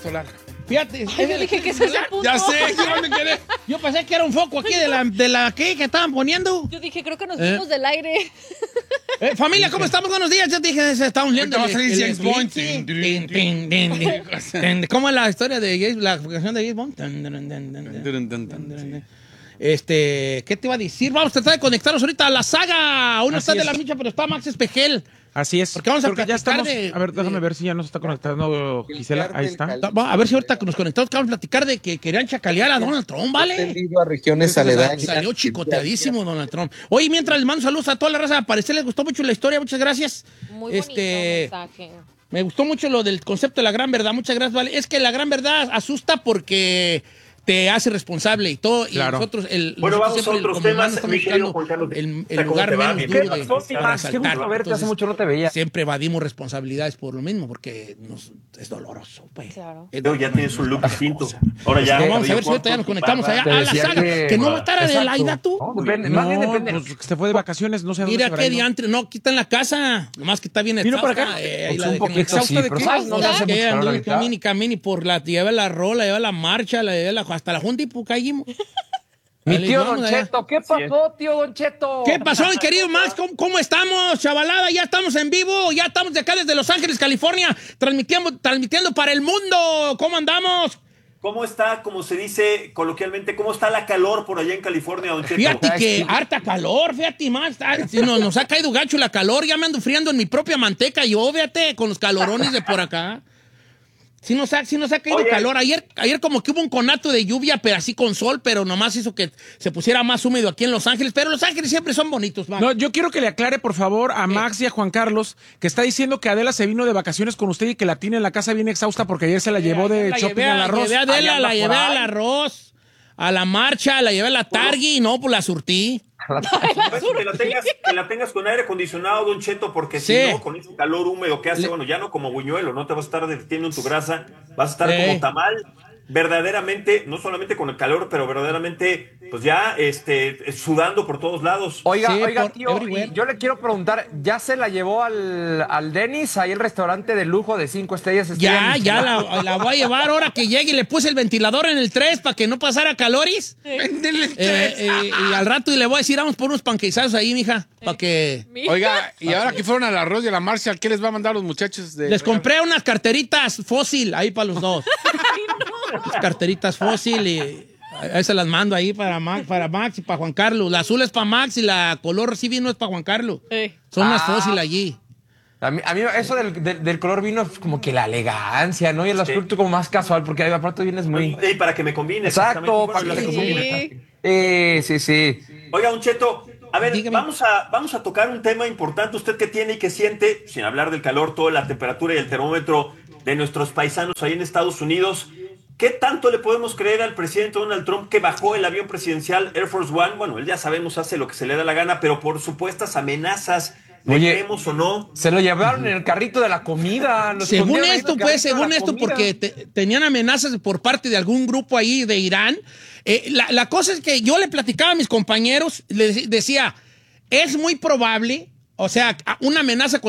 solar. Fíjate. Yo dije que ese es el punto. Ya sé, yo me quedé. Yo pensé que era un foco aquí de la que estaban poniendo. Yo dije, creo que nos fuimos del aire. Familia, ¿cómo estamos? Buenos días. Yo dije, se está hundiendo. Ahorita va a salir James Bond. ¿Cómo es la historia de la canción de James Bond? ¿Qué te iba a decir? Vamos a tratar de conectarnos ahorita a la saga. Uno está de la micha, pero está Max Espejel. Así es. Porque vamos a Creo que ya platicar estamos. A ver, déjame ver si ya nos está conectando Gisela. Ahí está. A ver si ahorita nos conectamos, que vamos a platicar de que querían chacalear a Donald Trump, ¿vale? A regiones aledañas. Salió chicoteadísimo Donald Trump. Oye, mientras les mando saludos a toda la raza, a parecer les gustó mucho la historia, muchas gracias. Muy bonito mensaje. Me gustó mucho lo del concepto de la gran verdad, muchas gracias, ¿vale? Es que la gran verdad asusta porque te hace responsable y todo. Claro. Y nosotros, Bueno, vamos a otros temas. Mi querido Juan Carlos, el ¿cómo lugar te va? menos Bien. duro ¿Qué pasó, para Max? Qué gusto asaltar. verte, hace mucho no te veía. Siempre evadimos responsabilidades por lo mismo, porque es doloroso, pues. Claro. Es Ya tienes un look distinto. Ahora ya. No, vamos a ver si ahorita ya nos conectamos allá a la saga. Que no va a estar Adelaida, tú. No, pues se fue de vacaciones, no sé a dónde Mira se habrá qué ido. diantre. No, aquí está en la casa. Nomás que está bien ¿Vino para exhausta. acá? Ahí Pues la un dejé en la poquito, casa. sí, ¿De pero qué? ¿sabes? No le hace mucho calor ahorita. Camini por la, lleva la rola, lleva la marcha, la lleva hasta la junta y pucaímos. Mi tío Don Cheto, ¿qué pasó, tío Don Cheto? ¿Qué pasó, mi querido Max? ¿Cómo estamos, chavalada? Ya estamos en vivo, ya estamos de acá desde Los Ángeles, California, transmitiendo para el mundo. ¿Cómo andamos? ¿Cómo está, como se dice coloquialmente, cómo está la calor por allá en California, Don Cheto? Fíjate que harta calor, fíjate más. Nos ha caído gacho la calor, ya me ando friando en mi propia manteca yo, fíjate, con los calorones de por acá. Sí nos ha caído calor. Ayer como que hubo un conato de lluvia, pero así con sol, pero nomás hizo que se pusiera más húmedo aquí en Los Ángeles. Pero Los Ángeles siempre son bonitos, Max. No, yo quiero que le aclare, por favor, a Max y a Juan Carlos, que está diciendo que Adela se vino de vacaciones con usted y que la tiene en la casa bien exhausta porque ayer se la llevó de shopping al arroz. La llevé a Adela, la llevé al arroz, a la marcha, la llevé a la Targi y no, pues la surtí. Que la tengas con aire acondicionado, Don Cheto, porque Sí. si no, con ese calor húmedo que hace, bueno, ya no como buñuelo, no te vas a estar derritiendo en tu grasa, vas a estar como tamal, verdaderamente, no solamente con el calor, pero verdaderamente, pues ya sudando por todos lados. Oiga, Sí, tío, everywhere. y yo le quiero preguntar, ¿ya se la llevó al Dennis, ahí el restaurante de lujo de 5 estrellas? Ya la voy a llevar ahora que llegue y le puse el ventilador en el 3 para que no pasara caloris. Y al rato le voy a decir, vamos por unos panqueizazos ahí, mija, para que... Oiga, y ahora que fueron al arroz y a la marcha, ¿qué les va a mandar a los muchachos? Les compré unas carteritas fósil ahí para los dos. Las carteritas fósil y ahí se las mando ahí para Max y para Juan Carlos. La azul es para Max y la color sí vino es para Juan Carlos. Son unas fósil allí. A mí eso del color vino es como que la elegancia, ¿no? Y el azul como más casual, porque ahí aparte vienes muy... Y para que me combine. Exacto, exactamente. para que me combine. Sí. Oiga, Don Cheto, a ver, Dígame. vamos a tocar un tema importante. Usted que tiene y que siente, sin hablar del calor, toda la temperatura y el termómetro de nuestros paisanos ahí en Estados Unidos, ¿qué tanto le podemos creer al presidente Donald Trump que bajó el avión presidencial Air Force One? Bueno, él ya sabemos, hace lo que se le da la gana, pero por supuestas amenazas, ¿le creemos o no? Se lo llevaron en el carrito de la comida. Según esto, porque tenían amenazas por parte de algún grupo ahí de Irán. La cosa es que yo le platicaba a mis compañeros, les decía, es muy probable, o sea, una amenaza